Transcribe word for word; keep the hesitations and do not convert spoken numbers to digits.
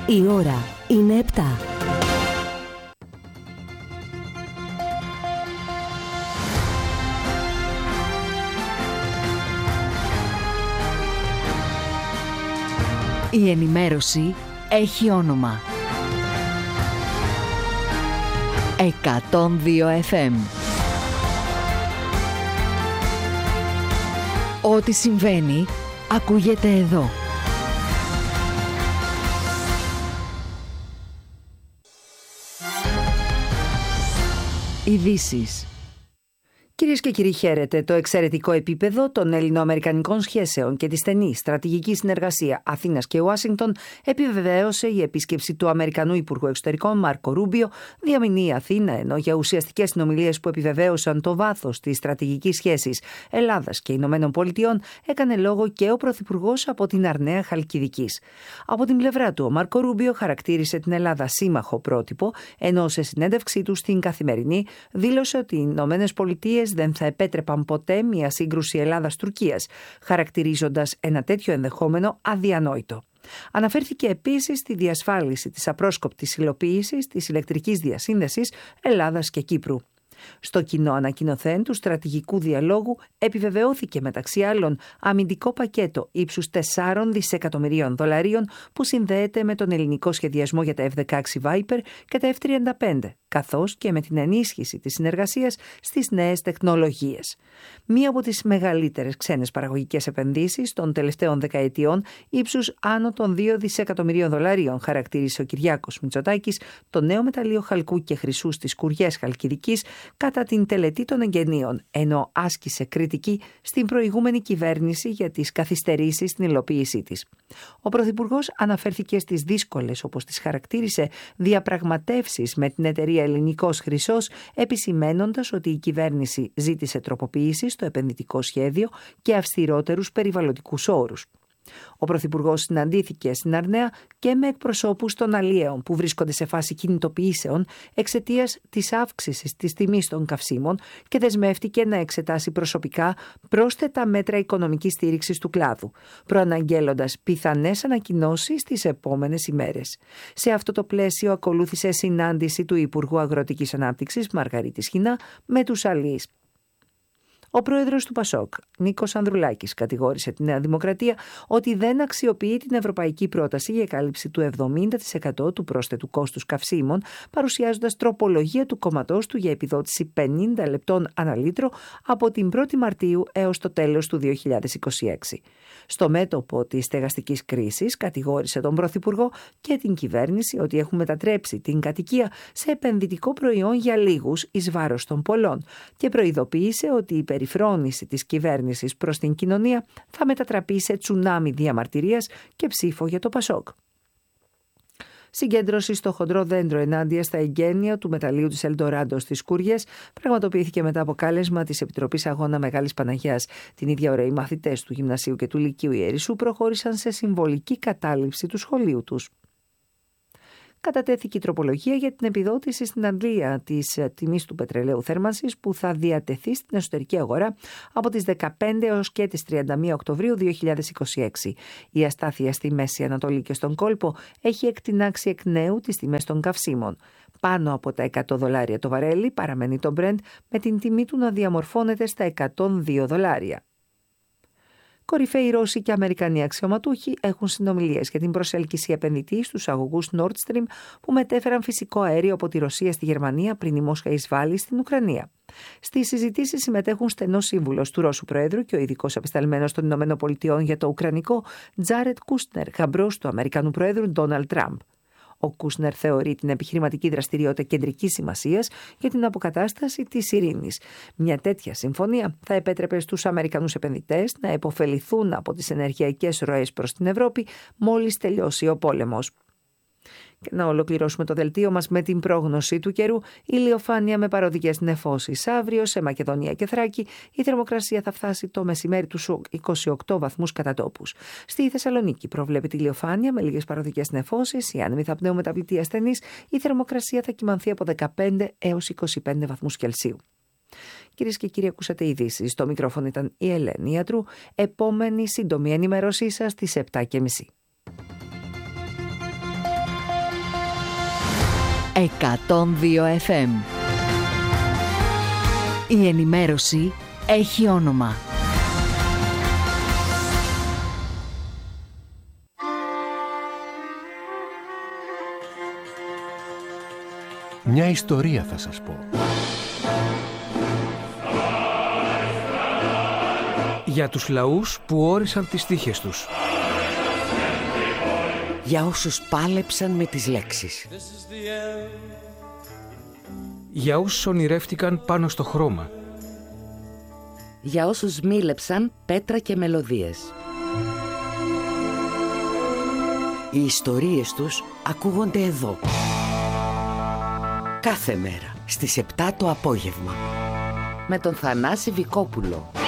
Η ώρα είναι επτά. Η ενημέρωση έχει όνομα. εκατόν δύο εφ εμ. Ό,τι συμβαίνει, ακούγεται εδώ. Ειδήσεις. Κυρίες και κύριοι, χαίρετε. Το εξαιρετικό επίπεδο των ελληνοαμερικανικών σχέσεων και τη στενή στρατηγική συνεργασία Αθήνας και Ουάσιγκτον επιβεβαίωσε η επίσκεψη του Αμερικανού Υπουργού Εξωτερικών Μάρκο Ρούμπιο, διαμηνεί η Αθήνα, ενώ για ουσιαστικές συνομιλίες που επιβεβαίωσαν το βάθος της στρατηγικής σχέσης Ελλάδας και Ηνωμένων Πολιτειών έκανε λόγο και ο Πρωθυπουργός από την Αρναία Χαλκιδικής. Από την πλευρά του, ο Μάρκο Ρούμπιο χαρακτήρισε την Ελλάδα σύμμαχο πρότυπο, ενώ σε συνέντευξή του στην Καθημερινή δήλωσε ότι οι Ηνωμένες Πολιτείες δεν θα επέτρεπαν ποτέ μια σύγκρουση Ελλάδας-Τουρκίας, χαρακτηρίζοντας ένα τέτοιο ενδεχόμενο αδιανόητο. Αναφέρθηκε επίσης στη διασφάλιση της απρόσκοπτης υλοποίησης της ηλεκτρικής διασύνδεσης Ελλάδας και Κύπρου. Στο κοινό ανακοινωθέν του στρατηγικού διαλόγου επιβεβαιώθηκε μεταξύ άλλων αμυντικό πακέτο ύψους τεσσάρων δισεκατομμυρίων δολαρίων που συνδέεται με τον ελληνικό σχεδιασμό για τα εφ δεκαέξι Viper και τα εφ τριάντα πέντε, καθώς και με την ενίσχυση της συνεργασίας στις νέες τεχνολογίες. Μία από τις μεγαλύτερες ξένες παραγωγικές επενδύσεις των τελευταίων δεκαετιών ύψους άνω των δύο δισεκατομμυρίων δολαρίων, χαρακτήρισε ο Κυριάκος Μητσοτάκης το νέο μεταλλείο χαλκού και χρυσού στις Κουριές Χαλκιδικής κατά την τελετή των εγγενείων, ενώ άσκησε κριτική στην προηγούμενη κυβέρνηση για τις καθυστερήσεις στην υλοποίησή της. Ο Πρωθυπουργός αναφέρθηκε στις δύσκολες, όπως τις χαρακτήρισε, διαπραγματεύσεις με την εταιρεία Ελληνικός Χρυσός, επισημένοντας ότι η κυβέρνηση ζήτησε τροποποίηση στο επενδυτικό σχέδιο και αυστηρότερους περιβαλλοντικούς όρους. Ο Πρωθυπουργός συναντήθηκε στην Αρναία και με εκπροσώπους των αλλιέων που βρίσκονται σε φάση κινητοποιήσεων εξαιτίας της αύξησης της τιμής των καυσίμων και δεσμεύτηκε να εξετάσει προσωπικά πρόσθετα μέτρα οικονομικής στήριξης του κλάδου, προαναγγέλλοντας πιθανές ανακοινώσεις τις επόμενες ημέρες. Σε αυτό το πλαίσιο ακολούθησε συνάντηση του Υπουργού Αγροτικής Ανάπτυξης Μαργαρίτης Χινά με τους αλλιείς. Ο πρόεδρος του Πασόκ, Νίκος Ανδρουλάκης, κατηγόρησε τη Νέα Δημοκρατία ότι δεν αξιοποιεί την ευρωπαϊκή πρόταση για κάλυψη του εβδομήντα τοις εκατό του πρόσθετου κόστους καυσίμων, παρουσιάζοντας τροπολογία του κόμματός του για επιδότηση πενήντα λεπτών ανά λίτρο από την πρώτη Μαρτίου έως το τέλος του δύο χιλιάδες είκοσι έξι. Στο μέτωπο της στεγαστικής κρίσης, κατηγόρησε τον Πρωθυπουργό και την κυβέρνηση ότι έχουν μετατρέψει την κατοικία σε επενδυτικό προϊόν για λίγους εις βάρος των πολλών και προειδοποίησε ότι η περιφρόνηση της κυβέρνησης προς την κοινωνία θα μετατραπεί σε τσουνάμι διαμαρτυρίας και ψήφο για το Πασόκ. Συγκέντρωση στο χοντρό δέντρο ενάντια στα εγγένεια του μεταλλείου της Ελντοράντο στις Κούριες πραγματοποιήθηκε μετά από κάλεσμα της Επιτροπής Αγώνα Μεγάλης Παναγιάς. Την ίδια ώρα οι μαθητές του Γυμνασίου και του Λυκείου Ιερισσού προχώρησαν σε συμβολική κατάληψη του σχολείου τους. Κατατέθηκε η τροπολογία για την επιδότηση στην αντλία της τιμής του πετρελαίου θέρμανσης που θα διατεθεί στην εσωτερική αγορά από τις δεκαπέντε έως και τις τριάντα μία Οκτωβρίου δύο χιλιάδες είκοσι έξι. Η αστάθεια στη Μέση Ανατολή και στον κόλπο έχει εκτινάξει εκ νέου τις τιμές των καυσίμων. Πάνω από τα εκατό δολάρια το βαρέλι παραμένει το Brent, με την τιμή του να διαμορφώνεται στα εκατόν δύο δολάρια. Κορυφαίοι Ρώσοι και Αμερικανοί αξιωματούχοι έχουν συνομιλίες για την προσέλκυση επενδυτή στους αγωγούς Nord Stream που μετέφεραν φυσικό αέριο από τη Ρωσία στη Γερμανία πριν η Μόσχα εισβάλλει στην Ουκρανία. Στις συζητήσεις συμμετέχουν στενός σύμβουλος του Ρώσου Προέδρου και ο ειδικός απεσταλμένος των Ηνωμένων Πολιτειών για το Ουκρανικό Τζάρετ Κούστνερ, γαμπρός του Αμερικανού Προέδρου Ντόναλντ Τραμπ. Ο Κούσνερ θεωρεί την επιχειρηματική δραστηριότητα κεντρικής σημασίας για την αποκατάσταση της ειρήνης. Μια τέτοια συμφωνία θα επέτρεπε στους Αμερικανούς επενδυτές να επωφεληθούν από τις ενεργειακές ροές προς την Ευρώπη μόλις τελειώσει ο πόλεμος. Και να ολοκληρώσουμε το δελτίο μας με την πρόγνωση του καιρού. Ηλιοφάνεια με παροδικές νεφώσεις. Αύριο σε Μακεδονία και Θράκη η θερμοκρασία θα φτάσει το μεσημέρι τους είκοσι οκτώ βαθμούς κατά τόπους. Στη Θεσσαλονίκη προβλέπεται ηλιοφάνεια με λίγες παροδικές νεφώσεις. Οι άνεμοι θα πνέουν μεταβλητή ασθενής. Η θερμοκρασία θα κυμανθεί από δεκαπέντε έως είκοσι πέντε βαθμούς Κελσίου. Κυρίες και κύριοι, ακούσατε ειδήσεις. Στο μικρόφωνο ήταν η Ελένη Ιατρού. Επόμενη σύντομη ενημέρωσή σας στις επτά και μισή. εκατόν δύο εφ εμ. Η ενημέρωση έχει όνομα. Μια ιστορία θα σας πω. Για τους λαούς που όρισαν τις τύχες τους. Για όσους πάλεψαν με τις λέξεις. Για όσους ονειρεύτηκαν πάνω στο χρώμα. Για όσους μίλεψαν πέτρα και μελωδίες. Οι ιστορίες τους ακούγονται εδώ. Κάθε μέρα στις επτά το απόγευμα. Με τον Θανάση Βικόπουλο.